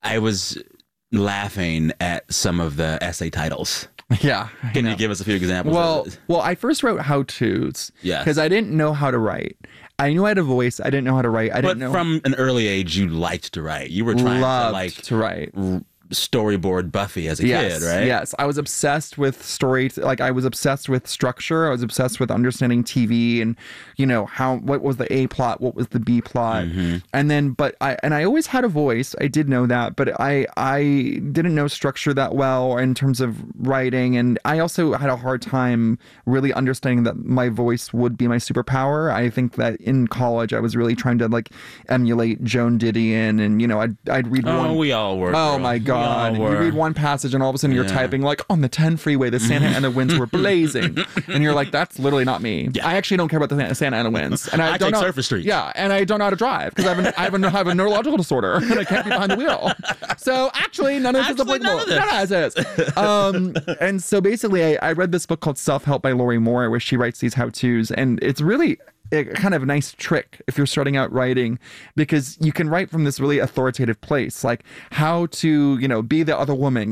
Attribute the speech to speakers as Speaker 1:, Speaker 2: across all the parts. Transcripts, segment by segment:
Speaker 1: I was laughing at some of the essay titles.
Speaker 2: Yeah.
Speaker 1: Can you give us a few examples?
Speaker 2: Well, I first wrote how-tos.
Speaker 1: Yes.
Speaker 2: Because I didn't know how to write. I knew I had a voice. I didn't know how to write.
Speaker 1: But from an early age, you liked to write. You were trying
Speaker 2: to write.
Speaker 1: Storyboard Buffy as a kid, right?
Speaker 2: Yes. I was obsessed with I was obsessed with structure. I was obsessed with understanding TV and, what was the A plot? What was the B plot?
Speaker 1: Mm-hmm.
Speaker 2: And then, I always had a voice. I did know that, but I didn't know structure that well in terms of writing. And I also had a hard time really understanding that my voice would be my superpower. I think that in college, I was really trying to emulate Joan Didion and, I'd read one.
Speaker 1: Oh, we all were.
Speaker 2: Oh my God. You read one passage and all of a sudden you're typing on the 10 freeway, the Santa Ana winds were blazing. And you're like, that's literally not me. Yeah. I actually don't care about the Santa Ana winds. And I don't
Speaker 1: take
Speaker 2: know,
Speaker 1: surface streets.
Speaker 2: Yeah. And I don't know how to drive because I have a neurological disorder and I can't be behind the wheel. So actually none of this is applicable. None of this is. And so basically I read this book called Self-Help by Lori Moore where she writes these how-tos and it's really a kind of nice trick if you're starting out writing because you can write from this really authoritative place, like how to, be the other woman,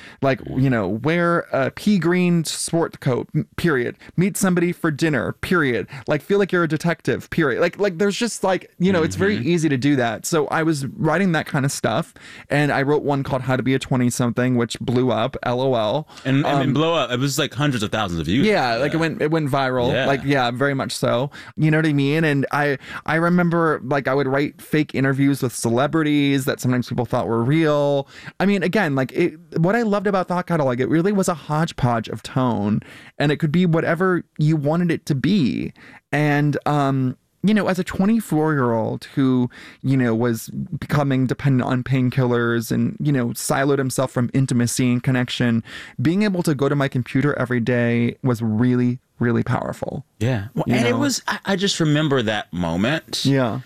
Speaker 2: wear a pea green sport coat, period. Meet somebody for dinner, period. Feel like you're a detective, period. There's just it's very easy to do that. So I was writing that kind of stuff and I wrote one called How to Be a 20-something, which blew up, LOL.
Speaker 1: And blow up. It was hundreds of thousands of views.
Speaker 2: Yeah, it went viral.
Speaker 1: Yeah.
Speaker 2: Very much so. You know what I mean? And I remember I would write fake interviews with celebrities that sometimes people thought were real. I mean, again, what I loved about Thought Catalog, it really was a hodgepodge of tone and it could be whatever you wanted it to be. And, as a 24-year-old who, was becoming dependent on painkillers and, siloed himself from intimacy and connection, being able to go to my computer every day was really, really powerful.
Speaker 1: Yeah. Well, and it was, I just remember that moment.
Speaker 2: Yeah.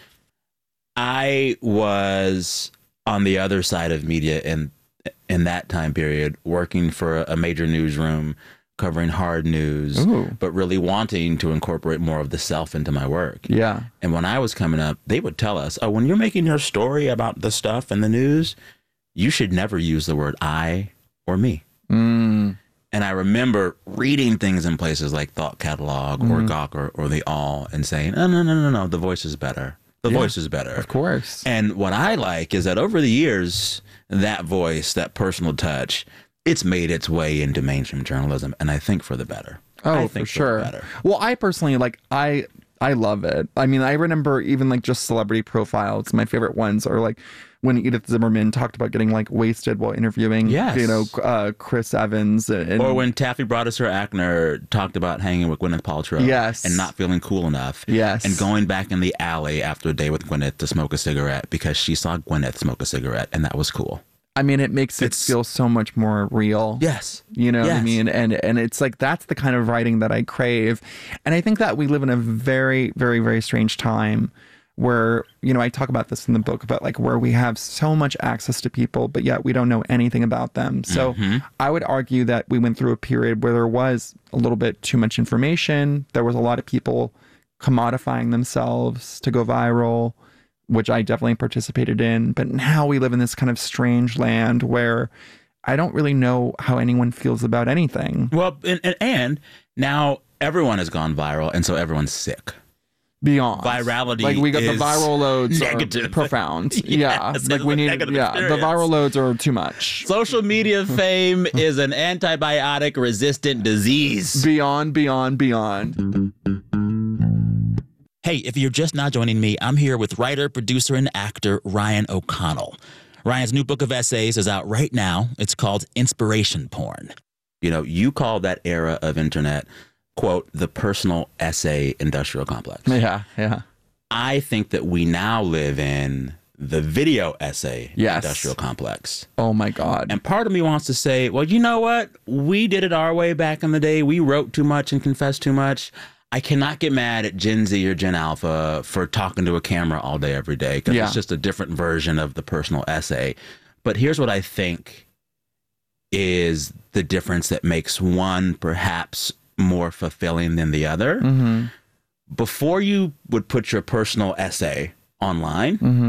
Speaker 1: I was on the other side of media in that time period, working for a major newsroom, covering hard news, but really wanting to incorporate more of the self into my work.
Speaker 2: Yeah.
Speaker 1: And when I was coming up, they would tell us, when you're making your story about the stuff in the news, you should never use the word I or me. And I remember reading things in places like Thought Catalog or Gawker or The All and saying, no, the voice is better. The voice is better.
Speaker 2: Of course.
Speaker 1: And what I like is that over the years, that voice, that personal touch, it's made its way into mainstream journalism, and I think for the better.
Speaker 2: Oh, for sure. Well, I personally, I love it. I mean, I remember even just celebrity profiles. My favorite ones are when Edith Zimmerman talked about getting wasted while interviewing, Chris Evans.
Speaker 1: Or when Taffy Brodesser Akner talked about hanging with Gwyneth Paltrow.
Speaker 2: Yes.
Speaker 1: And not feeling cool enough.
Speaker 2: Yes.
Speaker 1: And going back in the alley after a day with Gwyneth to smoke a cigarette because she saw Gwyneth smoke a cigarette, and that was cool.
Speaker 2: I mean, it makes it feel so much more real.
Speaker 1: Yes.
Speaker 2: You know what I mean? And it's that's the kind of writing that I crave. And I think that we live in a very, very, very strange time where, I talk about this in the book about where we have so much access to people, but yet we don't know anything about them. So I would argue that we went through a period where there was a little bit too much information. There was a lot of people commodifying themselves to go viral, which I definitely participated in. But now we live in this kind of strange land where I don't really know how anyone feels about anything.
Speaker 1: Well, and now everyone has gone viral, and so everyone's sick.
Speaker 2: Beyond.
Speaker 1: Virality
Speaker 2: we got the viral loads
Speaker 1: negative.
Speaker 2: Are profound.
Speaker 1: Yes,
Speaker 2: we need
Speaker 1: the
Speaker 2: viral loads are too much.
Speaker 1: Social media fame is an antibiotic resistant disease.
Speaker 2: Beyond.
Speaker 1: Hey, if you're just now joining me, I'm here with writer, producer, and actor Ryan O'Connell. Ryan's new book of essays is out right now. It's called Inspiration Porn. You call that era of internet, quote, the personal essay industrial complex.
Speaker 2: Yeah.
Speaker 1: I think that we now live in the video essay industrial complex.
Speaker 2: Oh, my God.
Speaker 1: And part of me wants to say, well, you know what? We did it our way back in the day. We wrote too much and confessed too much. I cannot get mad at Gen Z or Gen Alpha for talking to a camera all day, every day, because it's just a different version of the personal essay. But here's what I think is the difference that makes one perhaps more fulfilling than the other. Before you would put your personal essay online,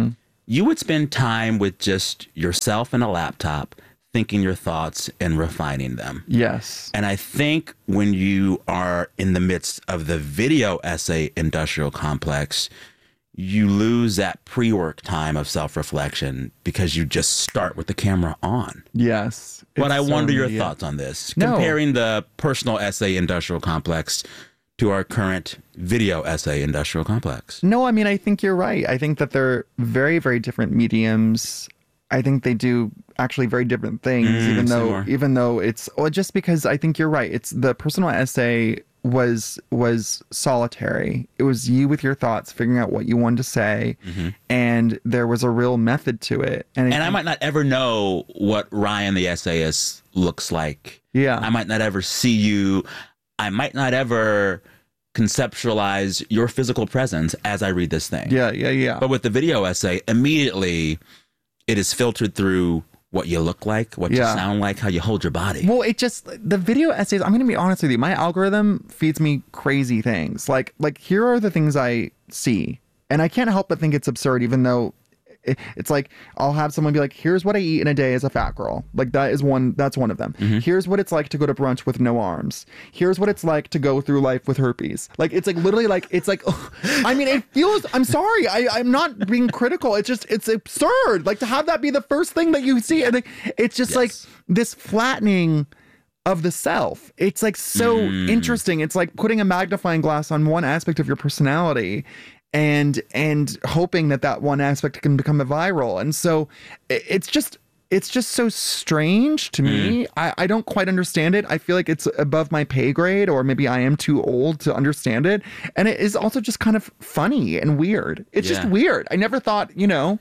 Speaker 1: you would spend time with just yourself and a laptop, thinking your thoughts and refining them.
Speaker 2: Yes.
Speaker 1: And I think when you are in the midst of the video essay industrial complex, you lose that pre-work time of self-reflection because you just start with the camera on.
Speaker 2: Yes.
Speaker 1: But I wonder your thoughts on this. Comparing the personal essay industrial complex to our current video essay industrial complex.
Speaker 2: No, I mean, I think you're right. I think that they're very, very different mediums. I think they do actually very different things, even though it's just because I think you're right. It's the personal essay was solitary. It was you with your thoughts, figuring out what you wanted to say, and there was a real method to it.
Speaker 1: And I might not ever know what Ryan the essayist looks like.
Speaker 2: Yeah,
Speaker 1: I might not ever see you. I might not ever conceptualize your physical presence as I read this thing.
Speaker 2: Yeah.
Speaker 1: But with the video essay, immediately it is filtered through what you look like, what you sound like, how you hold your body.
Speaker 2: Well, the video essays, I'm going to be honest with you, my algorithm feeds me crazy things. Like here are the things I see, and I can't help but think it's absurd, even though it's like I'll have someone be like, here's what I eat in a day as a fat girl. Like that's one of them. Here's what it's like to go to brunch with no arms. Here's what it's like to go through life with herpes. Like it's like literally like it's like I mean, it feels, I'm sorry, I'm not being critical. It's absurd. Like to have that be the first thing that you see, and it's just like this flattening of the self. It's like so interesting. It's like putting a magnifying glass on one aspect of your personality and hoping that one aspect can become a viral. And so it's just so strange to me. I don't quite understand it. I feel like it's above my pay grade, or maybe I am too old to understand it. And it is also just kind of funny and weird. It's just weird. I never thought,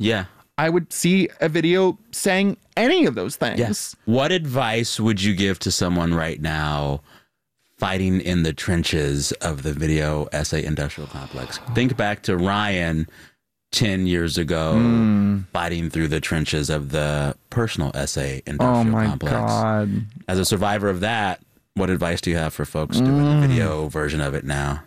Speaker 2: I would see a video saying any of those things.
Speaker 1: Yes. What advice would you give to someone right now fighting in the trenches of the video essay industrial complex? Think back to Ryan 10 years ago, fighting through the trenches of the personal essay industrial complex. Oh my God. As a survivor of that, what advice do you have for folks doing the video version of it now?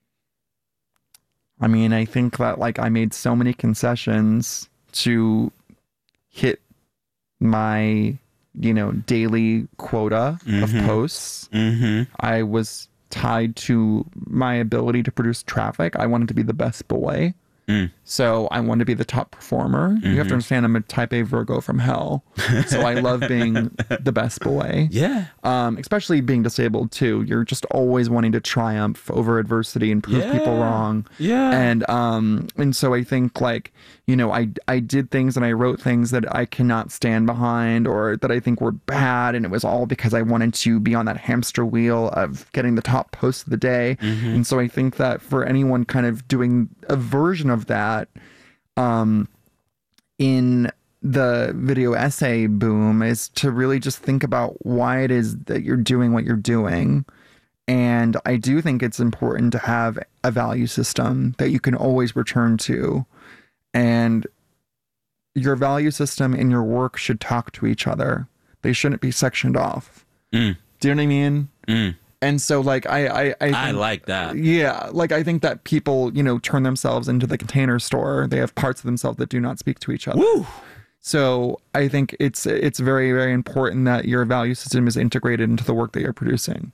Speaker 2: I mean, I think that I made so many concessions to hit my daily quota of posts. I was tied to my ability to produce traffic. I wanted to be the best boy. So I wanted to be the top performer. You have to understand I'm a type A Virgo from hell. So I love being the best boy.
Speaker 1: Yeah.
Speaker 2: Especially being disabled too. You're just always wanting to triumph over adversity and prove people wrong.
Speaker 1: Yeah.
Speaker 2: And so I think I did things and I wrote things that I cannot stand behind or that I think were bad. And it was all because I wanted to be on that hamster wheel of getting the top post of the day. And so I think that for anyone kind of doing a version of that in the video essay boom is to really just think about why it is that you're doing what you're doing. And I do think it's important to have a value system that you can always return to. And your value system and your work should talk to each other. They shouldn't be sectioned off. Do you know what I mean? And so I
Speaker 1: like that.
Speaker 2: Yeah. I think that people, turn themselves into the Container Store. They have parts of themselves that do not speak to each other.
Speaker 1: Woo!
Speaker 2: So I think it's very, very important that your value system is integrated into the work that you're producing.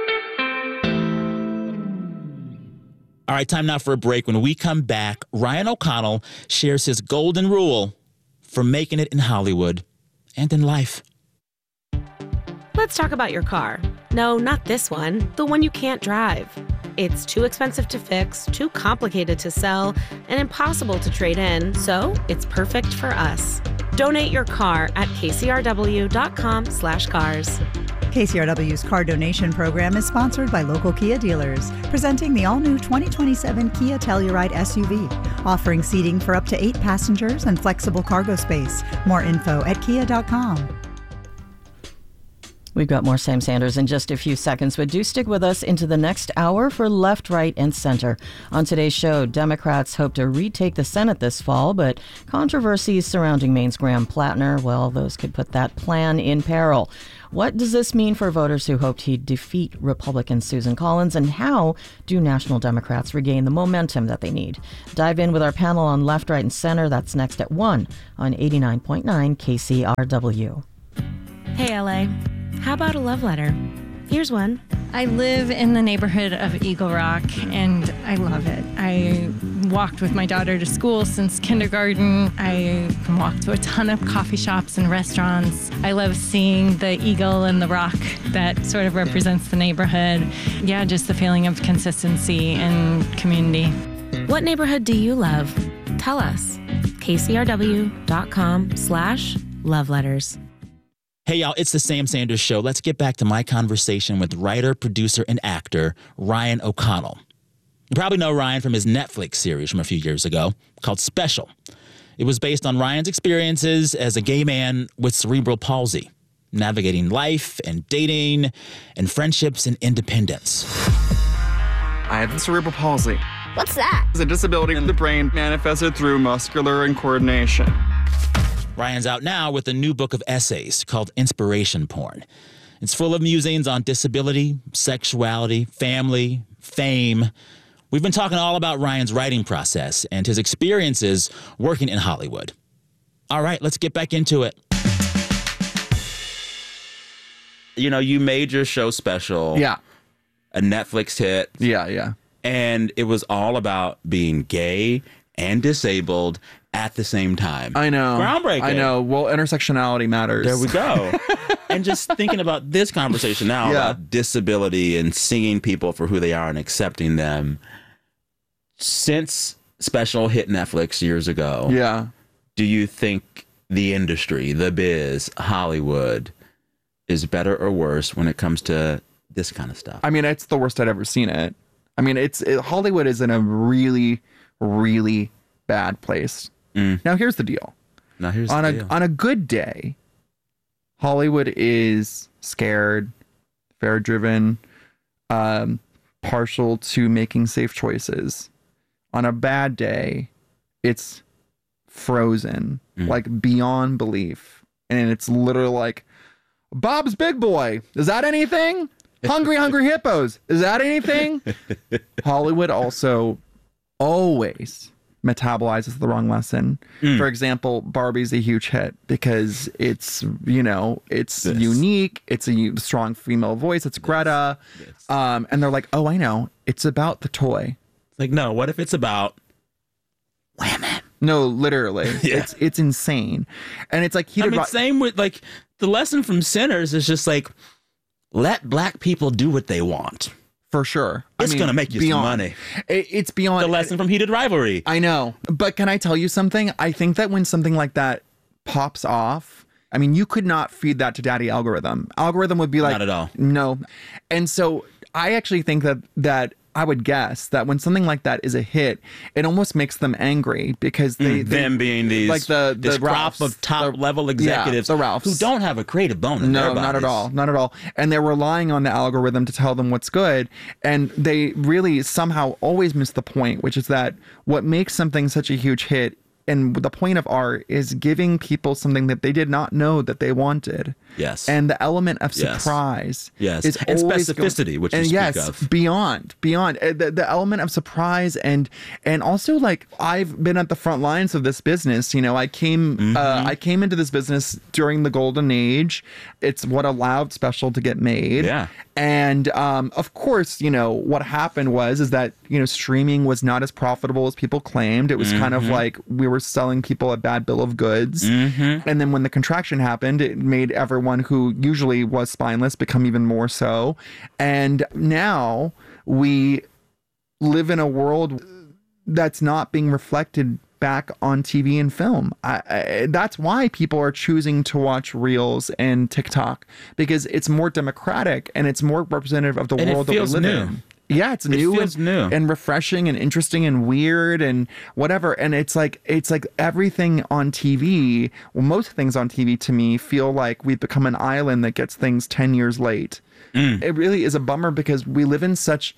Speaker 3: All right, time now for a break. When we come back, Ryan O'Connell shares his golden rule for making it in Hollywood and in life.
Speaker 4: Let's talk about your car. No, not this one, the one you can't drive. It's too expensive to fix, too complicated to sell, and impossible to trade in, so it's perfect for us. Donate your car at kcrw.com/cars.
Speaker 5: KCRW's car donation program is sponsored by local Kia dealers, presenting the all-new 2027 Kia Telluride SUV, offering seating for up to 8 passengers and flexible cargo space. More info at kia.com.
Speaker 6: We've got more Sam Sanders in just a few seconds, but do stick with us into the next hour for Left, Right, and Center. On today's show, Democrats hope to retake the Senate this fall, but controversies surrounding Maine's Graham Plattner, well, those could put that plan in peril. What does this mean for voters who hoped he'd defeat Republican Susan Collins, and how do national Democrats regain the momentum that they need? Dive in with our panel on Left, Right, and Center. That's next at 1 on 89.9 KCRW.
Speaker 4: Hey, LA. How about a love letter? Here's one.
Speaker 7: I live in the neighborhood of Eagle Rock, and I love it. I walked with my daughter to school since kindergarten. I walked to a ton of coffee shops and restaurants. I love seeing the eagle and the rock that sort of represents the neighborhood. Yeah, just the feeling of consistency and community.
Speaker 4: What neighborhood do you love? Tell us. KCRW.com/loveletters.
Speaker 3: Hey, y'all, it's the Sam Sanders Show. Let's get back to my conversation with writer, producer, and actor Ryan O'Connell. You probably know Ryan from his Netflix series from a few years ago called Special. It was based on Ryan's experiences as a gay man with cerebral palsy, navigating life and dating and friendships and independence.
Speaker 8: I have cerebral palsy.
Speaker 9: What's that?
Speaker 8: It's a disability in the brain manifested through muscular incoordination.
Speaker 3: Ryan's out now with a new book of essays called Inspiration Porn. It's full of musings on disability, sexuality, family, fame. We've been talking all about Ryan's writing process and his experiences working in Hollywood. All right, let's get back into it.
Speaker 1: You know, you made your show Special.
Speaker 2: Yeah.
Speaker 1: A Netflix hit.
Speaker 2: Yeah.
Speaker 1: And it was all about being gay and disabled at the same time.
Speaker 2: I know.
Speaker 1: Groundbreaking.
Speaker 2: I know. Well, intersectionality matters.
Speaker 1: There we go. And just thinking about this conversation now about disability and seeing people for who they are and accepting them. Since Special hit Netflix years ago, do you think the industry, the biz, Hollywood is better or worse when it comes to this kind of stuff?
Speaker 2: I mean, it's the worst I'd ever seen it. I mean, Hollywood is in a really, really bad place. Now, here's the deal. On a good day, Hollywood is scared, fear-driven, partial to making safe choices. On a bad day, it's frozen, like beyond belief. And it's literally like, Bob's Big Boy, is that anything? Hungry Hippos, is that anything? Hollywood also always metabolizes the wrong lesson. For example, Barbie's a huge hit because it's, it's unique. It's a strong female voice. It's Greta. And they're like, oh, I know. It's about the toy.
Speaker 1: Like, no, what if it's about women?
Speaker 2: No, literally. It's insane. And it's like,
Speaker 1: same with like the lesson from Sinners is just like, let black people do what they want.
Speaker 2: For sure.
Speaker 1: It's going to make you some money.
Speaker 2: It's beyond.
Speaker 1: The lesson from Heated Rivalry.
Speaker 2: I know. But can I tell you something? I think that when something like that pops off, I mean, you could not feed that to Daddy Algorithm. Algorithm would be like,
Speaker 1: not at all.
Speaker 2: No. And so I actually think that I would guess that when something like that is a hit, it almost makes them angry because
Speaker 1: them being these
Speaker 2: like this
Speaker 1: crop of top level executives,
Speaker 2: the Ralphs,
Speaker 1: who don't have a creative bone in their bodies.
Speaker 2: not at all. And they're relying on the algorithm to tell them what's good, and they really somehow always miss the point, which is that what makes something such a huge hit. And the point of art is giving people something that they did not know that they wanted.
Speaker 1: Yes.
Speaker 2: And the element of surprise.
Speaker 1: Yes.
Speaker 2: Is
Speaker 1: and specificity, which you speak of.
Speaker 2: Beyond. The element of surprise and also, like, I've been at the front lines of this business. I came into this business during the golden age. It's what allowed Special to get made.
Speaker 1: Yeah.
Speaker 2: And of course, what happened is that, streaming was not as profitable as people claimed. It was kind of like we were selling people a bad bill of goods. And then when the contraction happened, it made everyone who usually was spineless become even more so. And now we live in a world that's not being reflected back on TV and film. That's why people are choosing to watch Reels and TikTok, because it's more democratic and it's more representative of the world that we live in. Yeah, it's new.
Speaker 1: It feels new
Speaker 2: and refreshing and interesting and weird and whatever. And it's like everything on TV. Well, most things on TV to me feel like we've become an island that gets things 10 years late. It really is a bummer because we live in such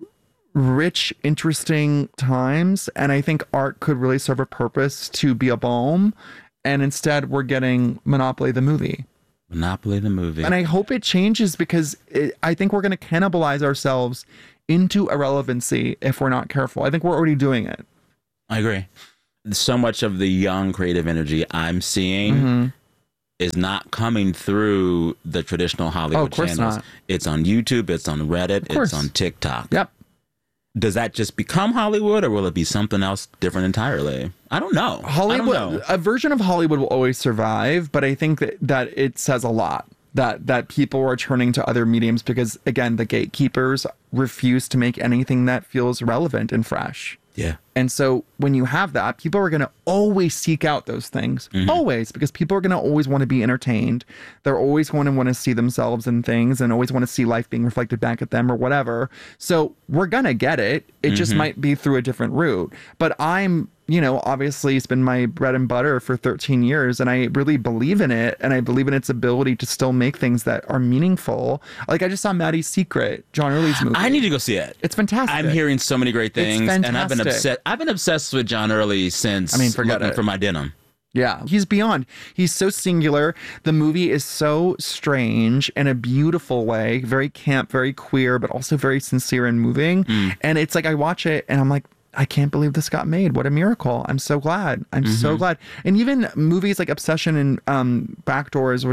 Speaker 2: rich, interesting times, and I think art could really serve a purpose to be a balm. And instead, we're getting Monopoly the movie.
Speaker 1: Monopoly the movie.
Speaker 2: And I hope it changes because I think we're going to cannibalize ourselves into irrelevancy if we're not careful. I think we're already doing it.
Speaker 1: I agree. So much of the young creative energy I'm seeing is not coming through the traditional Hollywood channels.
Speaker 2: Not.
Speaker 1: It's on YouTube, it's on Reddit, it's on TikTok.
Speaker 2: Yep.
Speaker 1: Does that just become Hollywood, or will it be something else different entirely? I don't know.
Speaker 2: Hollywood, a version of Hollywood will always survive, but I think that it says a lot that people are turning to other mediums because, again, the gatekeepers refuse to make anything that feels relevant and fresh.
Speaker 1: Yeah.
Speaker 2: And so when you have that, people are going to always seek out those things. Always, because people are going to always want to be entertained. They're always going to want to see themselves in things and always want to see life being reflected back at them or whatever. So we're going to get it. It just might be through a different route. But I'm, obviously it's been my bread and butter for 13 years and I really believe in it. And I believe in its ability to still make things that are meaningful. Like I just saw Maddie's Secret, John Early's movie.
Speaker 1: I need to go see it.
Speaker 2: It's fantastic.
Speaker 1: I'm hearing so many great things.
Speaker 2: It's
Speaker 1: and I've been obsessed with John Early since Looking for My Denim.
Speaker 2: Yeah, he's beyond. He's so singular. The movie is so strange in a beautiful way, very camp, very queer, but also very sincere and moving. And it's like I watch it and I'm like, I can't believe this got made. What a miracle. I'm so glad. I'm so glad. And even movies like Obsession and Backdoors,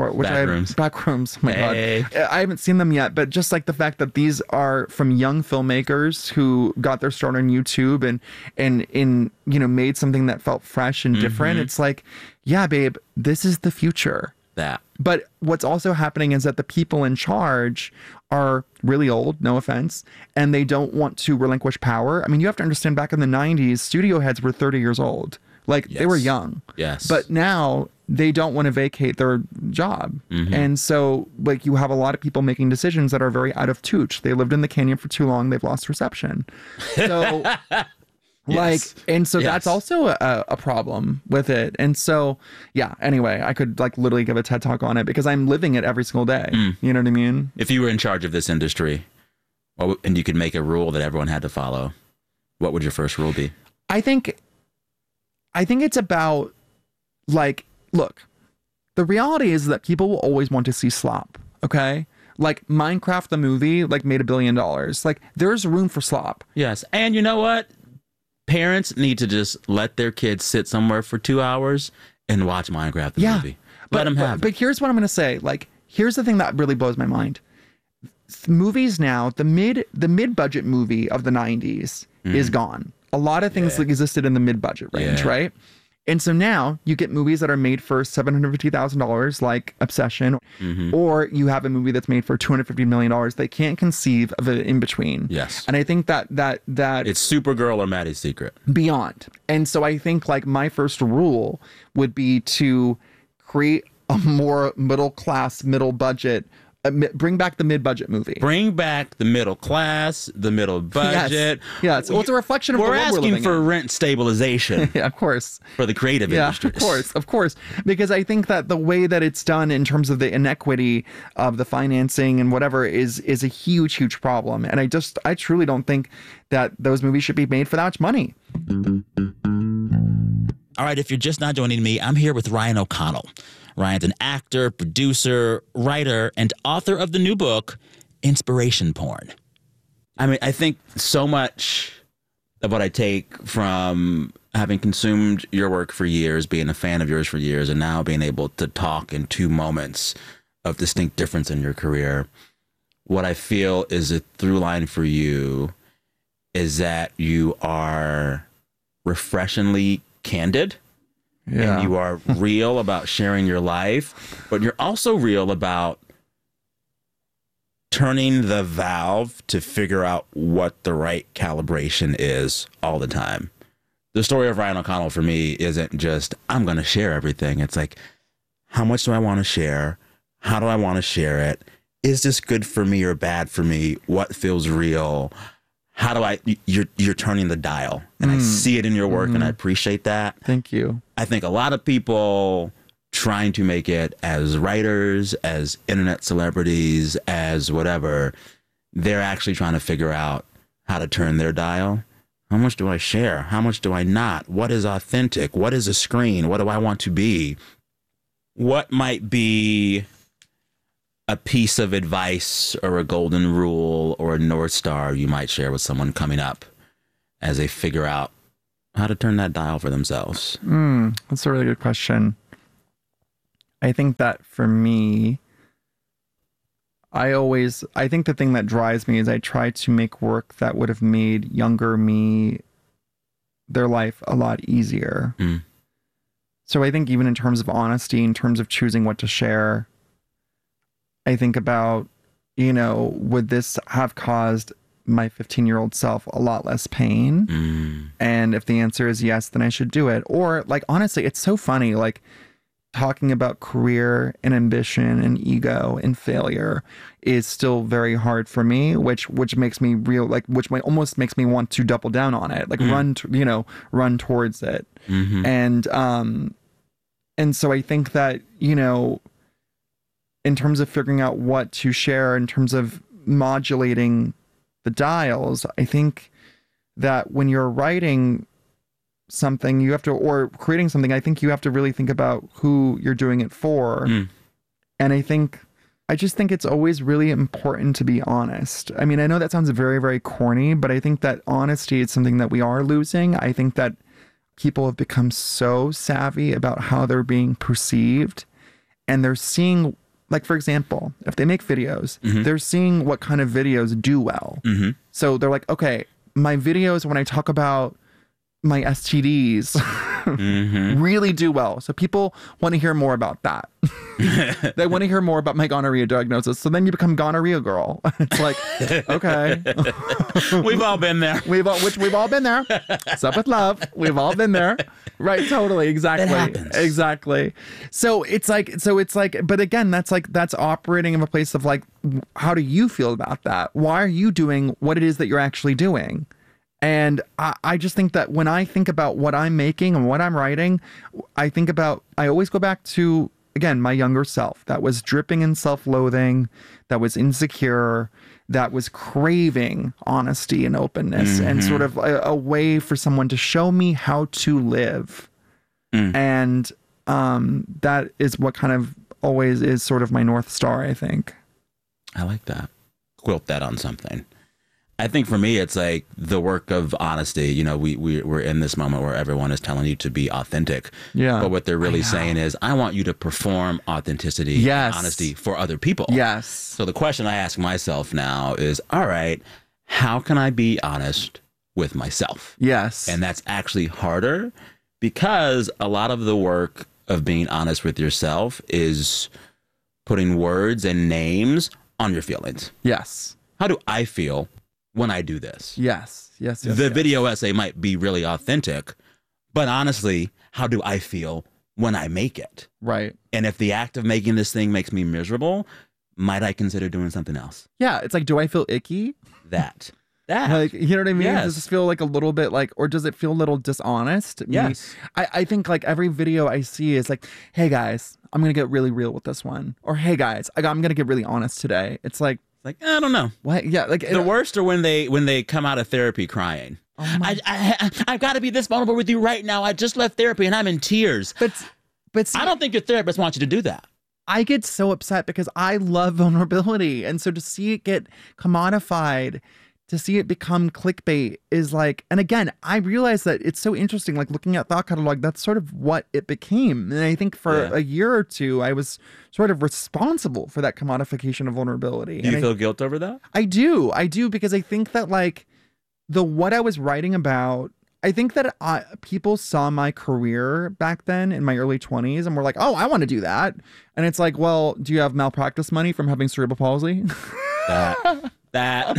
Speaker 2: Backrooms. Oh my God. I haven't seen them yet, but just like the fact that these are from young filmmakers who got their start on YouTube and made something that felt fresh and different. It's like, yeah, babe, this is the future. But what's also happening is that the people in charge are really old, no offense, and they don't want to relinquish power. I mean, you have to understand back in the 90s, studio heads were 30 years old. Like they were young.
Speaker 1: Yes.
Speaker 2: But now they don't want to vacate their job. And so like you have a lot of people making decisions that are very out of touch. They lived in the canyon for too long. They've lost reception. So that's also a problem with it. And so, yeah, anyway, I could like literally give a TED talk on it because I'm living it every single day. You know what I mean?
Speaker 1: If you were in charge of this industry and you could make a rule that everyone had to follow, what would your first rule be?
Speaker 2: I think it's about like, look, the reality is that people will always want to see slop. Okay. Like Minecraft, the movie, like made $1 billion. Like there's room for slop.
Speaker 1: Yes. And you know what? Parents need to just let their kids sit somewhere for 2 hours and watch Minecraft the movie. Let them have it.
Speaker 2: But here's what I'm going to say. Like, here's the thing that really blows my mind. Movies now, the mid-budget movie of the 90s is gone. A lot of things existed in the mid-budget range, right? And so now you get movies that are made for $750,000 like Obsession, or you have a movie that's made for $250 million. They can't conceive of an in-between.
Speaker 1: Yes.
Speaker 2: And I think that
Speaker 1: it's Supergirl or Maddie's Secret.
Speaker 2: Beyond. And so I think like my first rule would be to create a more middle-class, middle-budget bring back the mid-budget movie.
Speaker 1: Bring back the middle class, the middle budget.
Speaker 2: Yes. Well, it's a reflection of the world we're living in.
Speaker 1: We're asking for rent stabilization.
Speaker 2: Yeah, of course.
Speaker 1: For the creative industries.
Speaker 2: Of course. Because I think that the way that it's done in terms of the inequity of the financing and whatever is a huge, huge problem. And I truly don't think that those movies should be made for that much money.
Speaker 3: All right, if you're just not joining me, I'm here with Ryan O'Connell. Ryan's an actor, producer, writer, and author of the new book, Inspiration Porn.
Speaker 1: I mean, I think so much of what I take from having consumed your work for years, being a fan of yours for years, and now being able to talk in 2 moments of distinct difference in your career, what I feel is a through line for you is that you are refreshingly candid.
Speaker 2: Yeah.
Speaker 1: And you are real about sharing your life, but you're also real about turning the valve to figure out what the right calibration is all the time. The story of Ryan O'Connell for me isn't just, I'm going to share everything. It's like, how much do I want to share? How do I want to share it? is this good for me or bad for me? What feels real? How do you're turning the dial, and I see it in your work, and I appreciate that.
Speaker 2: Thank you.
Speaker 1: I think a lot of people trying to make it as writers, as internet celebrities, as whatever, they're actually trying to figure out how to turn their dial. How much do I share? How much do I not? What is authentic? What is a screen? What do I want to be? What might be a piece of advice or a golden rule or a North Star you might share with someone coming up as they figure out how to turn that dial for themselves?
Speaker 2: That's a really good question. I think that for me, I think the thing that drives me is I try to make work that would have made younger me, their life a lot easier. So I think even in terms of honesty, in terms of choosing what to share, I think about, would this have caused my 15-year-old self a lot less pain? And if the answer is yes, then I should do it. Or like, honestly, it's so funny, like talking about career and ambition and ego and failure is still very hard for me, which makes me almost makes me want to double down on it, like run towards it. And so I think that, in terms of figuring out what to share, in terms of modulating the dials, I think that when you're writing something, or creating something, I think you have to really think about who you're doing it for. And I just think it's always really important to be honest. I mean, I know that sounds very, very corny, but I think that honesty is something that we are losing. I think that people have become so savvy about how they're being perceived, and they're seeing, like, for example, if they make videos, they're seeing what kind of videos do well. So they're like, okay, my videos, when I talk about my STDs, really do well. So people want to hear more about that. They want to hear more about my gonorrhea diagnosis. So then you become gonorrhea girl. It's like, okay.
Speaker 1: We've all been there.
Speaker 2: We've all been there. Sup with love. We've all been there. Right. Totally. Exactly.
Speaker 1: It happens.
Speaker 2: Exactly. So it's like, but again, that's operating in a place of like, how do you feel about that? Why are you doing what it is that you're actually doing? And I just think that when I think about what I'm making and what I'm writing, I always go back to, again, my younger self that was dripping in self-loathing, that was insecure, that was craving honesty and openness and sort of a way for someone to show me how to live. And that is what kind of always is sort of my North Star, I think.
Speaker 1: I like that. Quilt that on something. I think for me, it's like the work of honesty. We're in this moment where everyone is telling you to be authentic.
Speaker 2: Yeah.
Speaker 1: But what they're really saying is, I want you to perform authenticity and honesty for other people.
Speaker 2: Yes.
Speaker 1: So the question I ask myself now is, all right, how can I be honest with myself?
Speaker 2: Yes.
Speaker 1: And that's actually harder because a lot of the work of being honest with yourself is putting words and names on your feelings.
Speaker 2: Yes.
Speaker 1: How do I feel when I do this?
Speaker 2: Yes.
Speaker 1: The video essay might be really authentic, but honestly, how do I feel when I make it?
Speaker 2: Right.
Speaker 1: And if the act of making this thing makes me miserable, might I consider doing something else?
Speaker 2: Yeah. It's like, do I feel icky?
Speaker 1: That.
Speaker 2: Like, you know what I mean?
Speaker 1: Yes.
Speaker 2: Does this feel like a little bit like, or does it feel a little dishonest?
Speaker 1: Yes.
Speaker 2: I think like every video I see is like, hey guys, I'm going to get really real with this one. Or hey guys, I'm going to get really honest today. It's like,
Speaker 1: I don't know.
Speaker 2: What? Yeah, like
Speaker 1: the worst are when they come out of therapy crying. I've got to be this vulnerable with you right now. I just left therapy and I'm in tears.
Speaker 2: But see,
Speaker 1: I don't think your therapist wants you to do that.
Speaker 2: I get so upset because I love vulnerability, and so to see it get commodified, to see it become clickbait is like, and again, I realize that it's so interesting, like looking at Thought Catalog, that's sort of what it became. And I think for a year or two, I was sort of responsible for that commodification of vulnerability.
Speaker 1: Do you feel guilt over that?
Speaker 2: I do, because I think that like what I was writing about, I think that people saw my career back then in my early 20s and were like, oh, I want to do that. And it's like, well, do you have malpractice money from having cerebral palsy?
Speaker 1: That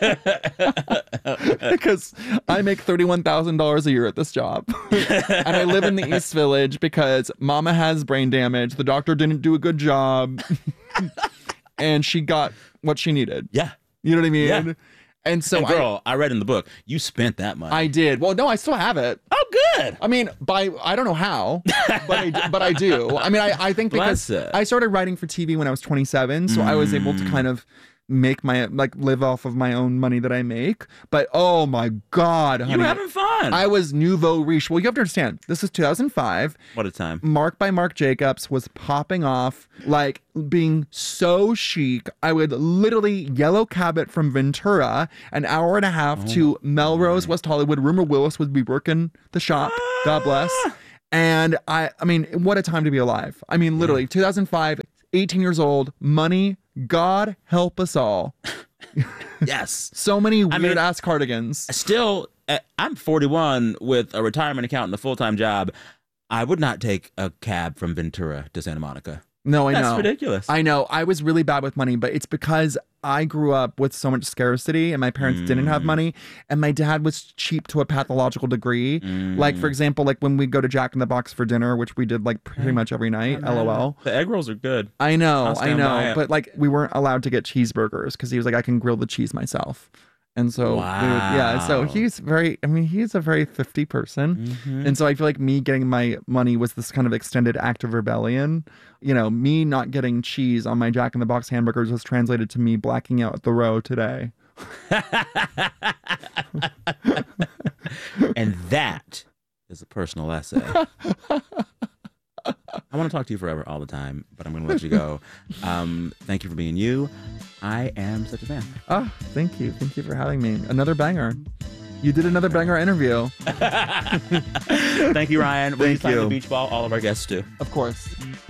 Speaker 2: because I make $31,000 a year at this job and I live in the East Village because mama has brain damage, the doctor didn't do a good job. and she got what she needed.
Speaker 1: Yeah.
Speaker 2: You know what I mean?
Speaker 1: Yeah.
Speaker 2: And so,
Speaker 1: girl, I read in the book, you spent that money.
Speaker 2: I did. Well, no, I still have it.
Speaker 1: Oh, good.
Speaker 2: I mean, I don't know how, but I do. I mean, I think because I started writing for TV when I was 27, so I was able to kind of make my, like, live off of my own money that I make. But oh my God, honey.
Speaker 1: You're having fun.
Speaker 2: I was nouveau riche. Well, you have to understand, this is 2005.
Speaker 1: What a time.
Speaker 2: Mark by Marc Jacobs was popping off, like being so chic. I would literally yellow cab it from Ventura an hour and a half to Melrose, West Hollywood. Rumor Willis would be working the shop. God bless. And I mean, what a time to be alive. I mean, literally 2005, 18 years old, money, God help us all.
Speaker 1: Yes.
Speaker 2: So many weird ass cardigans.
Speaker 1: Still, I'm 41 with a retirement account and a full-time job. I would not take a cab from Ventura to Santa Monica.
Speaker 2: No, I know.
Speaker 1: That's ridiculous.
Speaker 2: I know. I was really bad with money, but it's because I grew up with so much scarcity and my parents didn't have money, and my dad was cheap to a pathological degree. Like, for example, like when we go to Jack in the Box for dinner, which we did like pretty much every night, LOL.
Speaker 1: The egg rolls are good.
Speaker 2: I know. But like we weren't allowed to get cheeseburgers because he was like, I can grill the cheese myself. And so, so he's a very thrifty person. And so I feel like me getting my money was this kind of extended act of rebellion. You know, me not getting cheese on my Jack in the Box hamburgers was translated to me blacking out at the row today.
Speaker 1: And that is a personal essay. I want to talk to you forever all the time, but I'm going to let you go. Thank you for being you. I am such a fan.
Speaker 2: Oh, thank you. Thank you for having me. Another banger. You did another banger interview.
Speaker 1: Thank you, Ryan.
Speaker 2: Thank you.
Speaker 1: The beach ball, all of our guests do.
Speaker 2: Of course.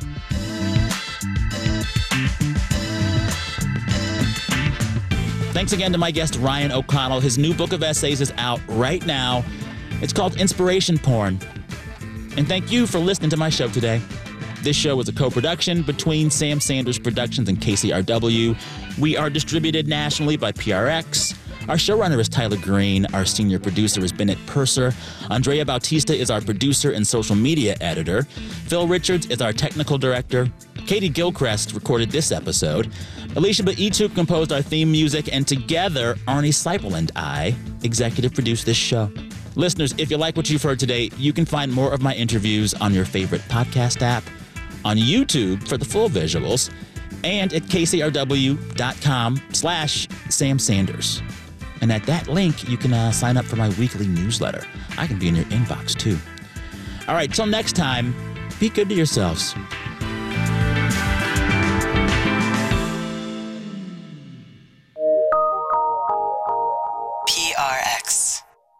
Speaker 3: Thanks again to my guest, Ryan O'Connell. His new book of essays is out right now. It's called Inspiration Porn. And thank you for listening to my show today. This show is a co-production between Sam Sanders Productions and KCRW. We are distributed nationally by PRX. Our showrunner is Tyler Green. Our senior producer is Bennett Purser. Andrea Bautista is our producer and social media editor. Phil Richards is our technical director. Katie Gilchrist recorded this episode. Alicia Baitu composed our theme music. And together, Arnie Seipel and I executive produced this show. Listeners, if you like what you've heard today, you can find more of my interviews on your favorite podcast app, on YouTube for the full visuals, and at kcrw.com/Sam Sanders. And at that link, you can sign up for my weekly newsletter. I can be in your inbox, too. All right, till next time, be good to yourselves.
Speaker 9: PRX.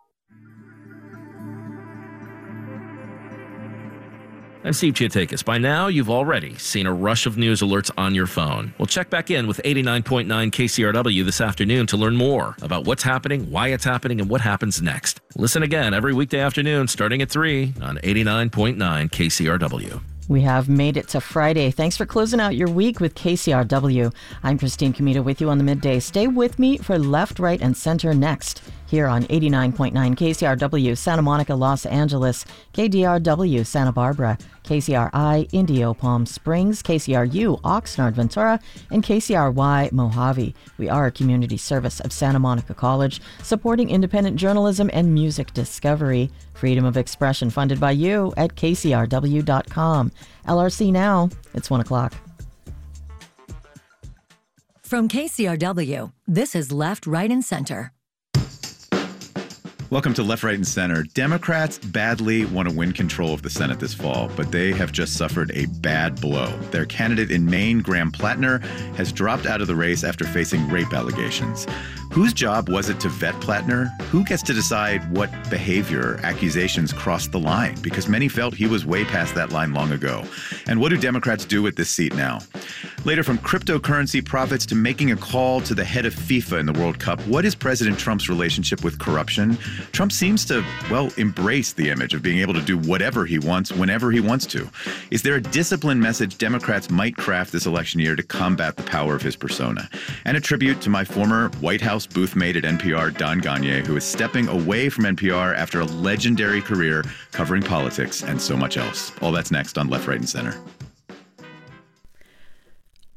Speaker 10: I'm Steve Chiatakis. By now, you've already seen a rush of news alerts on your phone. Well, check back in with 89.9 KCRW this afternoon to learn more about what's happening, why it's happening, and what happens next. Listen again every weekday afternoon starting at 3 on 89.9 KCRW.
Speaker 6: We have made it to Friday. Thanks for closing out your week with KCRW. I'm Christine Comito with you on the midday. Stay with me for Left, Right, and Center next here on 89.9 KCRW, Santa Monica, Los Angeles, KDRW, Santa Barbara, KCRI, Indio, Palm Springs, KCRU, Oxnard, Ventura, and KCRY, Mojave. We are a community service of Santa Monica College, supporting independent journalism and music discovery. Freedom of expression funded by you at kcrw.com. LRC Now, it's 1 o'clock.
Speaker 11: From KCRW, this is Left, Right, and Center.
Speaker 12: Welcome to Left, Right, and Center. Democrats badly want to win control of the Senate this fall, but they have just suffered a bad blow. Their candidate in Maine, Graham Plattner, has dropped out of the race after facing rape allegations. Whose job was it to vet Plattner? Who gets to decide what behavior, accusations crossed the line? Because many felt he was way past that line long ago. And what do Democrats do with this seat now? Later, from cryptocurrency profits to making a call to the head of FIFA in the World Cup, what is President Trump's relationship with corruption? Trump seems to, well, embrace the image of being able to do whatever he wants, whenever he wants to. Is there a disciplined message Democrats might craft this election year to combat the power of his persona? And a tribute to my former White House boothmate at NPR, Don Gagné, who is stepping away from NPR after a legendary career covering politics and so much else. All that's next on Left, Right, and Center.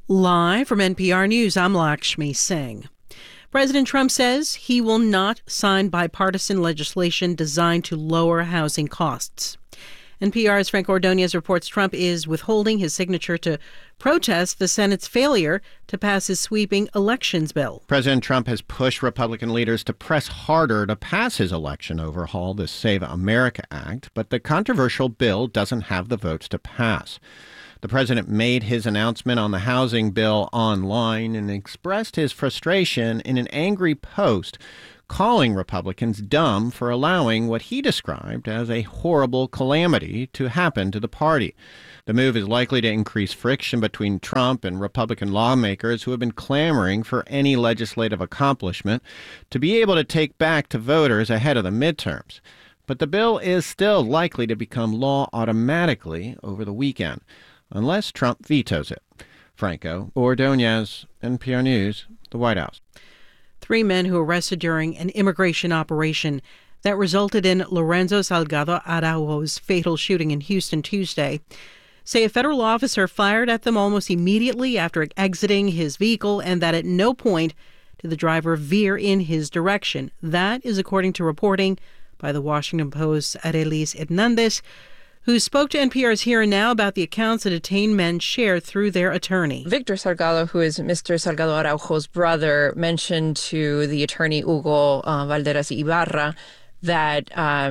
Speaker 9: Live from NPR News, I'm Lakshmi Singh. President Trump says he will not sign bipartisan legislation designed to lower housing costs. NPR's Frank Ordonez reports Trump is withholding his signature to protest the Senate's failure to pass his sweeping elections bill.
Speaker 13: President Trump has pushed Republican leaders to press harder to pass his election overhaul, the Save America Act, but the controversial bill doesn't have the votes to pass. The president made his announcement on the housing bill online and expressed his frustration in an angry post, calling Republicans dumb for allowing what he described as a horrible calamity to happen to the party. The move is likely to increase friction between Trump and Republican lawmakers who have been clamoring for any legislative accomplishment to be able to take back to voters ahead of the midterms. But the bill is still likely to become law automatically over the weekend, unless Trump vetoes it. Franco Ordonez, NPR News, the White House.
Speaker 9: 3 men who arrested during an immigration operation that resulted in Lorenzo Salgado Araujo's fatal shooting in Houston Tuesday say a federal officer fired at them almost immediately after exiting his vehicle and that at no point did the driver veer in his direction. That is according to reporting by the Washington Post's Arelis Hernandez, who spoke to NPR's Here and Now about the accounts the detained men shared through their attorney.
Speaker 14: Victor Salgado, who is Mr. Salgado Araujo's brother, mentioned to the attorney Hugo Valderas Ibarra that,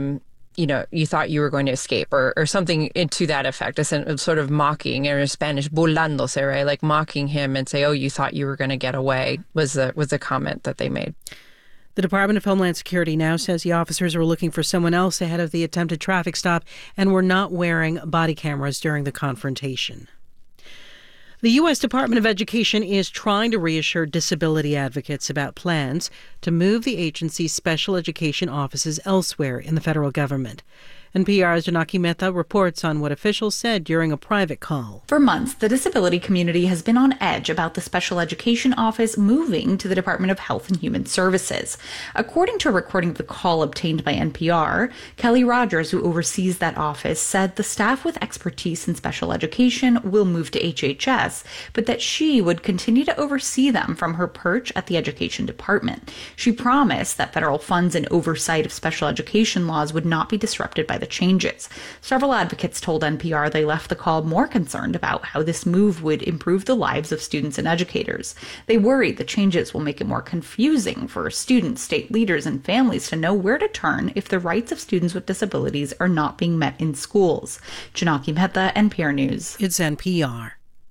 Speaker 14: you thought you were going to escape or something to that effect, sort of mocking, or in Spanish, burlándose, right? Like mocking him and say, oh, you thought you were going to get away was the comment that they made.
Speaker 9: The Department of Homeland Security now says the officers were looking for someone else ahead of the attempted traffic stop and were not wearing body cameras during the confrontation. The U.S. Department of Education is trying to reassure disability advocates about plans to move the agency's special education offices elsewhere in the federal government. NPR's Janaki Mehta reports on what officials said during a private call.
Speaker 15: For months, the disability community has been on edge about the special education office moving to the Department of Health and Human Services. According to a recording of the call obtained by NPR, Kelly Rogers, who oversees that office, said the staff with expertise in special education will move to HHS, but that she would continue to oversee them from her perch at the Education Department. She promised that federal funds and oversight of special education laws would not be disrupted by the changes. Several advocates told NPR they left the call more concerned about how this move would improve the lives of students and educators. They worried the changes will make it more confusing for students, state leaders, and families to know where to turn if the rights of students with disabilities are not being met in schools. Janaki Mehta, NPR News.
Speaker 9: It's NPR.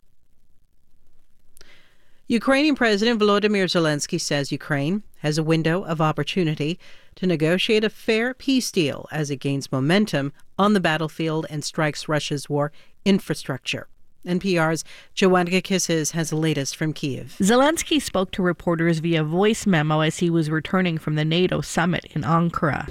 Speaker 9: Ukrainian President Volodymyr Zelensky says Ukraine has a window of opportunity to negotiate a fair peace deal as it gains momentum on the battlefield and strikes Russia's war infrastructure. NPR's Joanna Kakissis has the latest from Kyiv.
Speaker 16: Zelensky spoke to reporters via voice memo as he was returning from the NATO summit in Ankara.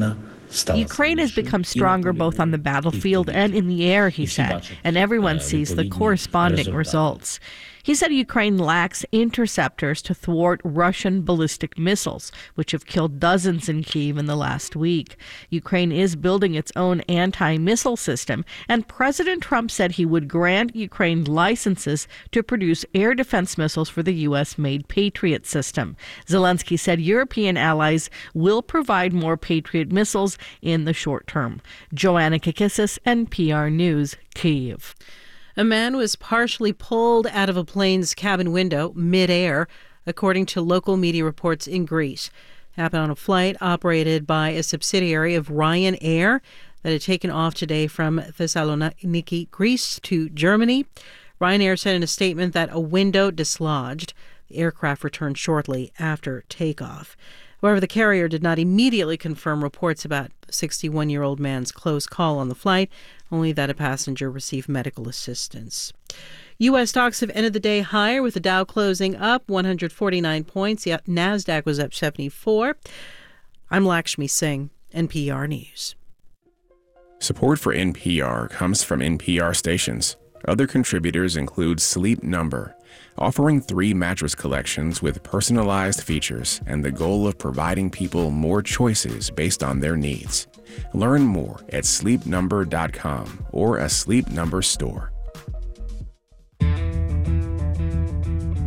Speaker 16: Ukraine has become stronger both on the battlefield and in the air, he said, and everyone sees the corresponding results. He said Ukraine lacks interceptors to thwart Russian ballistic missiles, which have killed dozens in Kyiv in the last week. Ukraine is building its own anti-missile system, and President Trump said he would grant Ukraine licenses to produce air defense missiles for the U.S.-made Patriot system. Zelensky said European allies will provide more Patriot missiles in the short term. Joanna Kakissis, NPR News, Kyiv.
Speaker 9: A man was partially pulled out of a plane's cabin window midair, according to local media reports in Greece. It happened on a flight operated by a subsidiary of Ryanair that had taken off today from Thessaloniki, Greece to Germany. Ryanair said in a statement that a window dislodged. The aircraft returned shortly after takeoff. However, the carrier did not immediately confirm reports about the 61-year-old man's close call on the flight, only that a passenger received medical assistance. U.S. stocks have ended the day higher, with the Dow closing up 149 points. The NASDAQ was up 74. I'm Lakshmi Singh, NPR News.
Speaker 17: Support for NPR comes from NPR stations. Other contributors include Sleep Number, offering 3 mattress collections with personalized features and the goal of providing people more choices based on their needs. Learn more at sleepnumber.com or a Sleep Number store.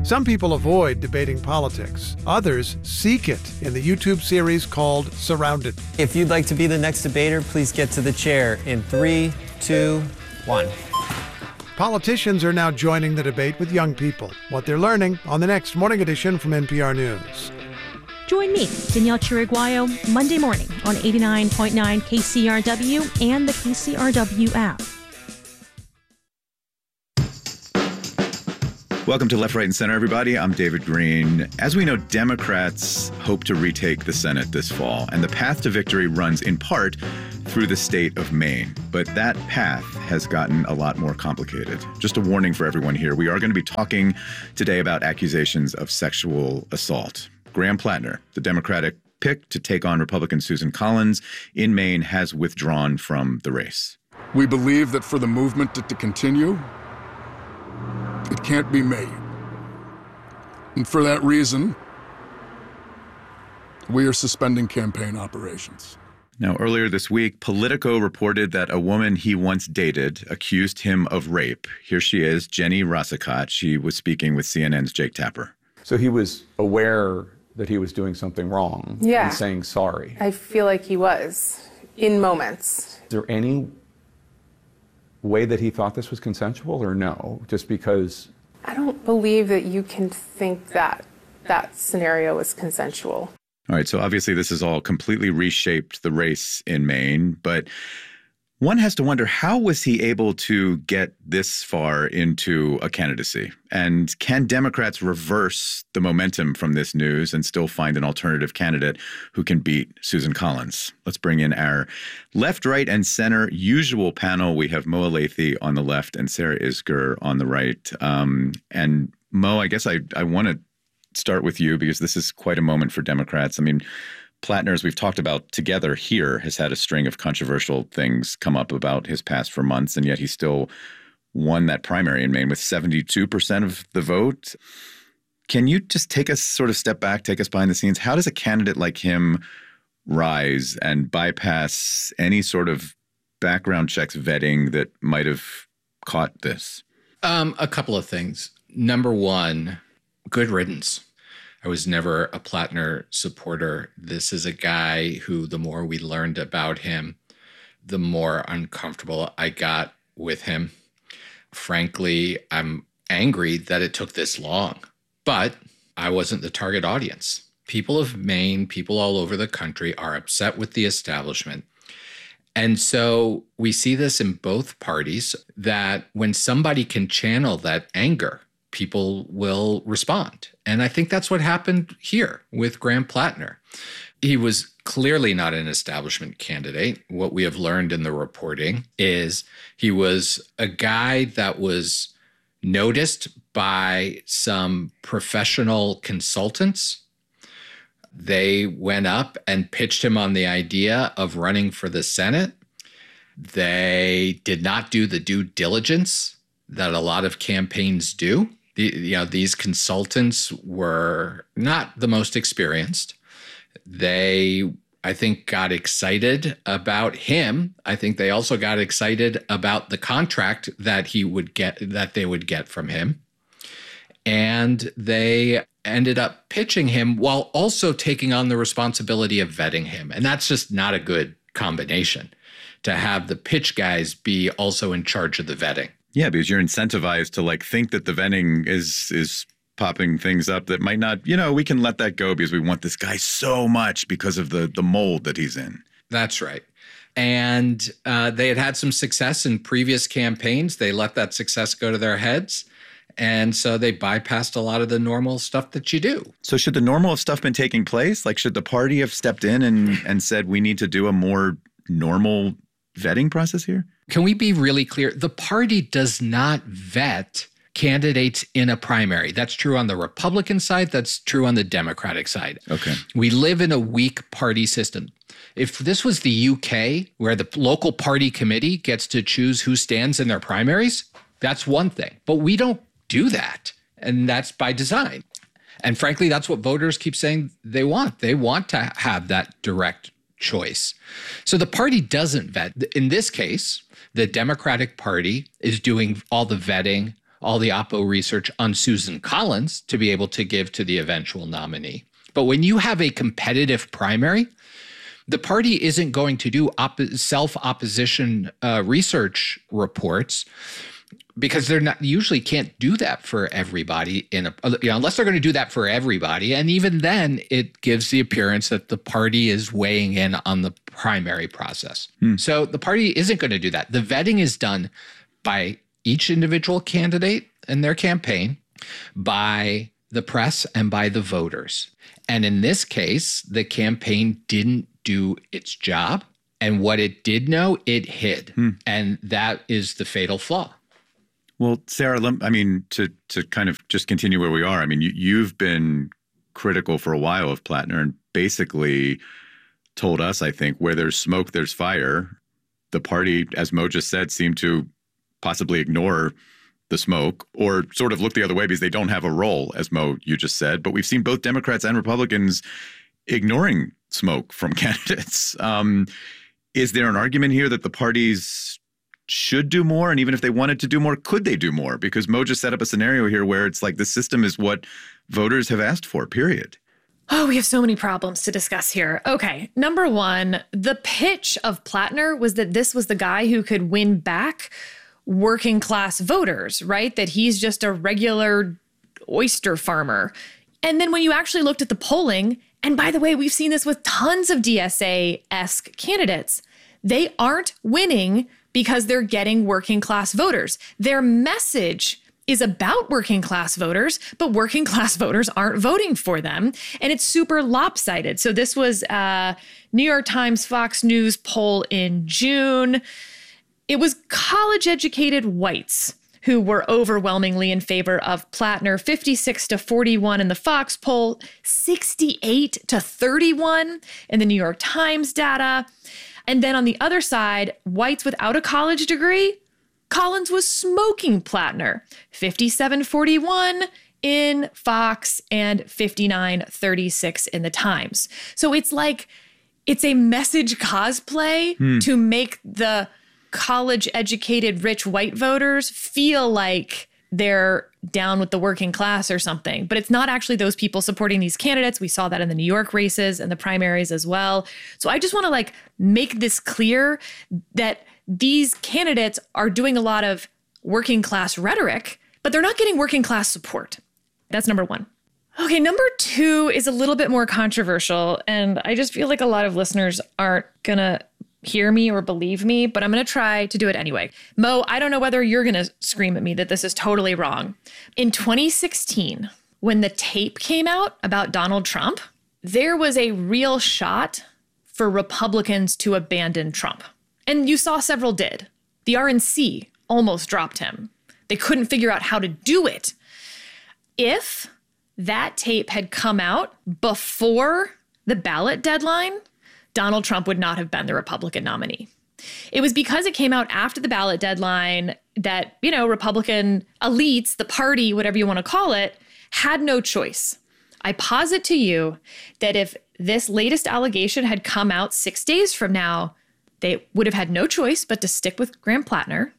Speaker 18: Some people avoid debating politics. Others seek it in the YouTube series called Surrounded.
Speaker 19: If you'd like to be the next debater, please get to the chair in 3, 2, 1.
Speaker 18: Politicians are now joining the debate with young people. What they're learning on the next Morning Edition from NPR News.
Speaker 20: Join me, Danielle Chiriguayo, Monday morning on 89.9 KCRW and the KCRW app.
Speaker 12: Welcome to Left, Right, and Center, everybody. I'm David Green. As we know, Democrats hope to retake the Senate this fall, and the path to victory runs in part through the state of Maine. But that path has gotten a lot more complicated. Just a warning for everyone here. We are going to be talking today about accusations of sexual assault. Graham Plattner, the Democratic pick to take on Republican Susan Collins in Maine, has withdrawn from the race.
Speaker 21: We believe that for the movement to continue, it can't be made. And for that reason, we are suspending campaign operations.
Speaker 12: Now, earlier this week, Politico reported that a woman he once dated accused him of rape. Here she is, Jenny Rassicot. She was speaking with CNN's Jake Tapper.
Speaker 22: So he was aware that he was doing something wrong and saying sorry.
Speaker 23: I feel like he was, in moments.
Speaker 22: Is there any way that he thought this was consensual or no? Just because...
Speaker 23: I don't believe that you can think that that scenario was consensual.
Speaker 12: All right, so obviously this has all completely reshaped the race in Maine, but one has to wonder, how was he able to get this far into a candidacy? And can Democrats reverse the momentum from this news and still find an alternative candidate who can beat Susan Collins? Let's bring in our left, right, and center usual panel. We have Mo Elleithee on the left and Sarah Isgur on the right. And Mo, I guess I want to start with you because this is quite a moment for Democrats. I mean, Plattner, as we've talked about together here, has had a string of controversial things come up about his past for months, and yet he still won that primary in Maine with 72% of the vote. Can you just take us sort of step back, take us behind the scenes? How does a candidate like him rise and bypass any sort of background checks vetting that might have caught this?
Speaker 24: A couple of things. Number one, good riddance. I was never a Plattner supporter. This is a guy who, the more we learned about him, the more uncomfortable I got with him. Frankly, I'm angry that it took this long, but I wasn't the target audience. People of Maine, people all over the country are upset with the establishment. And so we see this in both parties, that when somebody can channel that anger, people will respond. And I think that's what happened here with Graham Plattner. He was clearly not an establishment candidate. What we have learned in the reporting is he was a guy that was noticed by some professional consultants. They went up and pitched him on the idea of running for the Senate. They did not do the due diligence that a lot of campaigns do. These consultants were not the most experienced. They, I think, got excited about him. I think they also got excited about the contract that they would get from him. And they ended up pitching him while also taking on the responsibility of vetting him. And that's just not a good combination, to have the pitch guys be also in charge of the vetting.
Speaker 12: Yeah, because you're incentivized to think that the vetting is popping things up that might not, we can let that go because we want this guy so much because of the mold that he's in.
Speaker 24: That's right. And they had some success in previous campaigns. They let that success go to their heads. And so they bypassed a lot of the normal stuff that you do.
Speaker 12: So should the normal stuff been taking place? Should the party have stepped in and said, we need to do a more normal vetting process here?
Speaker 24: Can we be really clear? The party does not vet candidates in a primary. That's true on the Republican side. That's true on the Democratic side.
Speaker 12: Okay.
Speaker 24: We live in a weak party system. If this was the UK, where the local party committee gets to choose who stands in their primaries, that's one thing. But we don't do that. And that's by design. And frankly, that's what voters keep saying they want. They want to have that direct choice. So the party doesn't vet. In this case, the Democratic Party is doing all the vetting all the Oppo research on Susan Collins to be able to give to the eventual nominee. But when you have a competitive primary, the party isn't going to do self-opposition research reports because they're not usually can't do that for everybody unless they're going to do that for everybody. And even then, it gives the appearance that the party is weighing in on the primary process. So the party isn't going to do that. The vetting is done by each individual candidate and their campaign, by the press, and by the voters. And in this case, the campaign didn't do its job. And what it did know, it hid. And that is the fatal flaw.
Speaker 12: Well, Sarah, to kind of just continue where we are, you've been critical for a while of Plattner and basically told us, I think, where there's smoke, there's fire. The party, as Mo just said, seemed to possibly ignore the smoke or sort of look the other way because they don't have a role, as Mo, you just said. But we've seen both Democrats and Republicans ignoring smoke from candidates. Is there an argument here that the parties should do more? And even if they wanted to do more, could they do more? Because Mo just set up a scenario here where it's like the system is what voters have asked for, period.
Speaker 4: Oh, we have so many problems to discuss here. Okay, number one, the pitch of Plattner was that this was the guy who could win back working class voters, right? That he's just a regular oyster farmer. And then when you actually looked at the polling, and by the way, we've seen this with tons of DSA-esque candidates, they aren't winning because they're getting working class voters. Their message is about working class voters, but working class voters aren't voting for them. And it's super lopsided. So this was a New York Times, Fox News poll in June. It was college-educated whites who were overwhelmingly in favor of Plattner, 56-41 in the Fox poll, 68-31 in the New York Times data. And then on the other side, whites without a college degree, Collins was smoking Plattner, 57-41 in Fox and 59-36 in the Times. So it's like, it's a message cosplay to make the college-educated rich white voters feel like they're down with the working class or something. But it's not actually those people supporting these candidates. We saw that in the New York races and the primaries as well. So I just want to make this clear that these candidates are doing a lot of working class rhetoric, but they're not getting working class support. That's number one. Okay, number two is a little bit more controversial, and I just feel like a lot of listeners aren't going to hear me or believe me, but I'm going to try to do it anyway. Mo, I don't know whether you're going to scream at me that this is totally wrong. In 2016, when the tape came out about Donald Trump, there was a real shot for Republicans to abandon Trump. And you saw several did. The RNC almost dropped him. They couldn't figure out how to do it. If that tape had come out before the ballot deadline, Donald Trump would not have been the Republican nominee. It was because it came out after the ballot deadline that, Republican elites, the party, whatever you want to call it, had no choice. I posit to you that if this latest allegation had come out 6 days from now, they would have had no choice but to stick with Graham Plattner,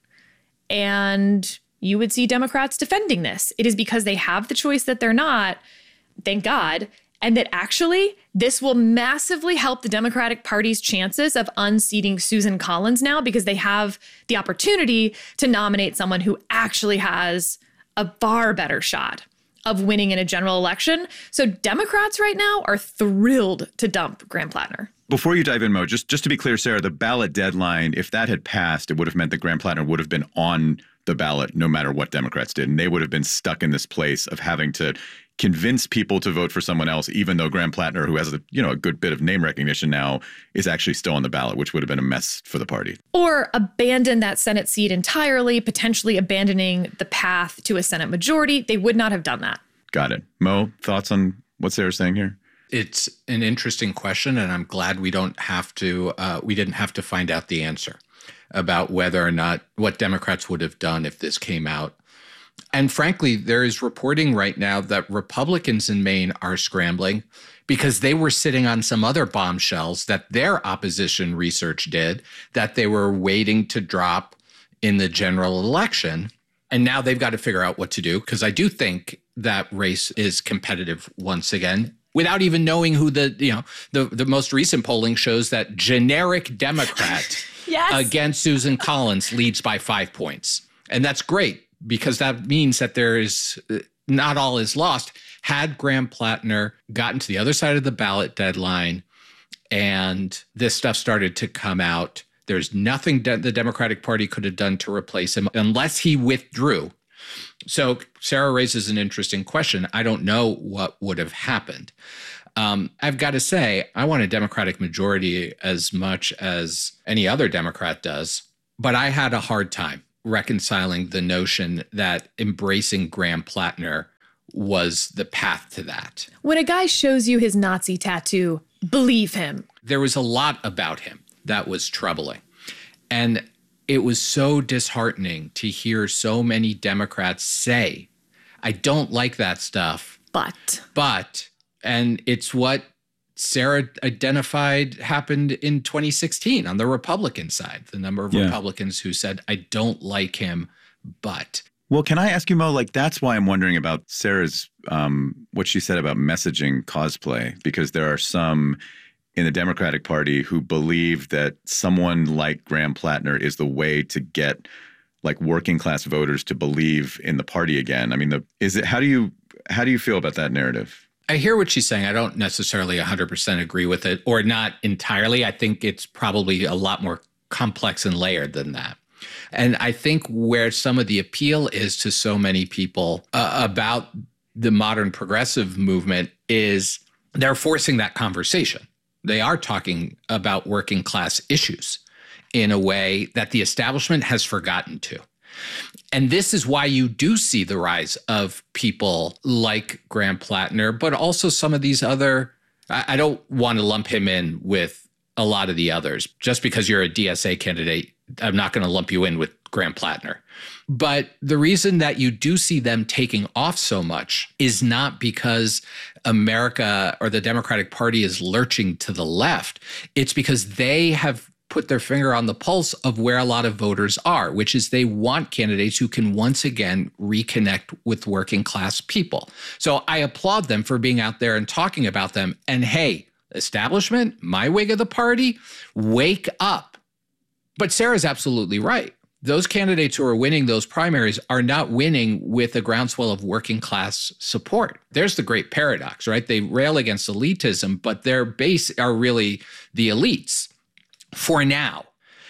Speaker 4: and you would see Democrats defending this. It is because they have the choice that they're not, thank God, and that actually this will massively help the Democratic Party's chances of unseating Susan Collins now, because they have the opportunity to nominate someone who actually has a far better shot of winning in a general election. So Democrats right now are thrilled to dump Graham Plattner.
Speaker 12: Before you dive in, Mo, just to be clear, Sarah, the ballot deadline, if that had passed, it would have meant that Graham Plattner would have been on the ballot no matter what Democrats did. And they would have been stuck in this place of having to convince people to vote for someone else, even though Graham Plattner, who has a good bit of name recognition now, is actually still on the ballot, which would have been a mess for the party.
Speaker 4: Or abandon that Senate seat entirely, potentially abandoning the path to a Senate majority. They would not have done that.
Speaker 12: Got it. Mo, thoughts on what Sarah's saying here?
Speaker 24: It's an interesting question, and I'm glad we didn't have to find out the answer about whether or not what Democrats would have done if this came out. And frankly, there is reporting right now that Republicans in Maine are scrambling because they were sitting on some other bombshells that their opposition research did that they were waiting to drop in the general election. And now they've got to figure out what to do, because I do think that race is competitive once again, without even knowing who the most recent polling shows that generic Democrat against Susan Collins leads by 5 points. And that's great, because that means that there is not all is lost. Had Graham Plattner gotten to the other side of the ballot deadline and this stuff started to come out, there's nothing the Democratic Party could have done to replace him unless he withdrew. So Sarah raises an interesting question. I don't know what would have happened. I've got to say, I want a Democratic majority as much as any other Democrat does, but I had a hard time reconciling the notion that embracing Graham Plattner was the path to that.
Speaker 4: When a guy shows you his Nazi tattoo, believe him.
Speaker 24: There was a lot about him that was troubling. And it was so disheartening to hear so many Democrats say, I don't like that stuff. But, and it's what Sarah identified happened in 2016 on the Republican side, the number of Republicans who said, I don't like him, but.
Speaker 12: Well, can I ask you, Mo, that's why I'm wondering about Sarah's, what she said about messaging cosplay, because there are some in the Democratic Party who believe that someone like Graham Plattner is the way to get working class voters to believe in the party again. I mean, how do you feel about that narrative?
Speaker 24: I hear what she's saying. I don't necessarily 100% agree with it, or not entirely. I think it's probably a lot more complex and layered than that. And I think where some of the appeal is to so many people about the modern progressive movement is they're forcing that conversation. They are talking about working class issues in a way that the establishment has forgotten to. And this is why you do see the rise of people like Graham Plattner, but also some of these other, I don't want to lump him in with a lot of the others. Just because you're a DSA candidate, I'm not going to lump you in with Graham Plattner. But the reason that you do see them taking off so much is not because America or the Democratic Party is lurching to the left. It's because they have put their finger on the pulse of where a lot of voters are, which is they want candidates who can once again reconnect with working class people. So I applaud them for being out there and talking about them. And hey, establishment, my wing of the party, wake up. But Sarah's absolutely right. Those candidates who are winning those primaries are not winning with a groundswell of working class support. There's the great paradox, right? They rail against elitism, but their base are really the elites for now.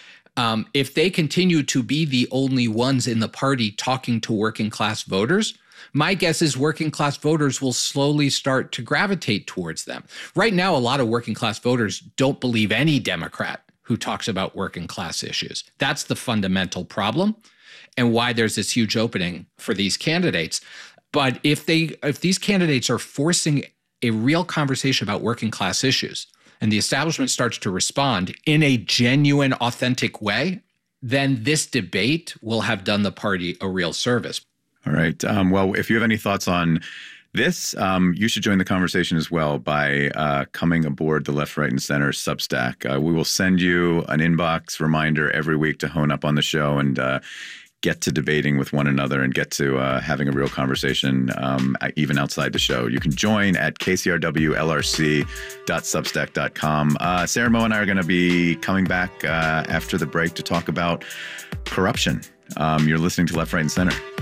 Speaker 24: If they continue to be the only ones in the party talking to working class voters, my guess is working class voters will slowly start to gravitate towards them. Right now, a lot of working class voters don't believe any Democrat who talks about working class issues. That's the fundamental problem and why there's this huge opening for these candidates. But if these candidates are forcing a real conversation about working class issues and the establishment starts to respond in a genuine, authentic way, then this debate will have done the party a real service.
Speaker 12: All right. Well, if you have any thoughts on this, you should join the conversation as well by coming aboard the Left, Right, and Center Substack. We will send you an inbox reminder every week to hone up on the show and get to debating with one another and get to having a real conversation even outside the show. You can join at kcrwlrc.substack.com. Sarah, Mo, and I are going to be coming back after the break to talk about corruption. You're listening to Left, Right, and Center.